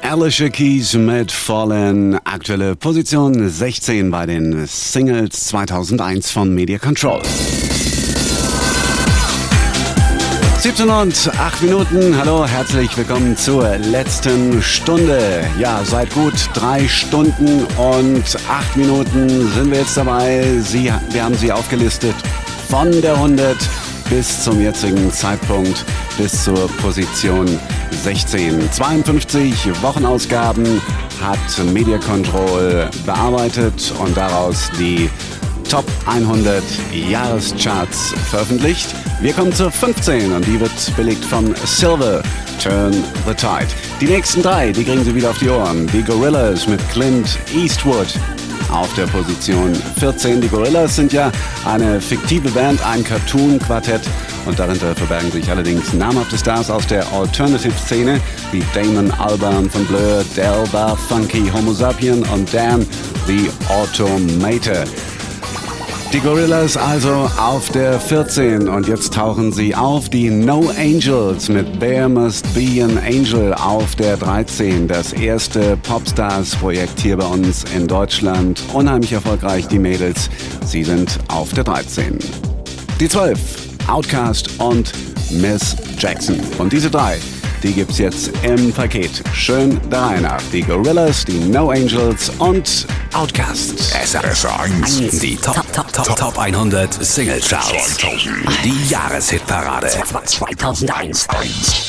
Alicia Keys mit Fallen, aktuelle Position 16 bei den Singles 2001 von Media Control. 17 und 8 Minuten, hallo, herzlich willkommen zur letzten Stunde. Ja, seit gut 3 Stunden und 8 Minuten sind wir jetzt dabei. Wir haben sie aufgelistet von der 100 bis zum jetzigen Zeitpunkt, bis zur Position 16. 52 Wochenausgaben hat Media Control bearbeitet und daraus die Top 100 Jahrescharts veröffentlicht. Wir kommen zur 15 und die wird belegt von Silver, Turn the Tide. Die nächsten 3, die kriegen Sie wieder auf die Ohren. Die Gorillaz mit Clint Eastwood auf der Position 14. Die Gorillaz sind ja eine fiktive Band, ein Cartoon-Quartett und darunter verbergen sich allerdings namhafte Stars aus der Alternative-Szene wie Damon Albarn von Blur, Delba, Funky Homo Sapien und Dan the Automator. Die Gorillaz also auf der 14 und jetzt tauchen sie auf. Die No Angels mit There Must Be an Angel auf der 13. Das erste Popstars-Projekt hier bei uns in Deutschland. Unheimlich erfolgreich, die Mädels. Sie sind auf der 13. Die 12, Outkast und Miss Jackson. Und diese 3, die gibt's jetzt im Paket. Schön der Reihe nach. Die Gorillaz, die No Angels und Outkast. SR1. Die Top 100 Single Charts. Die Jahreshitparade 2001.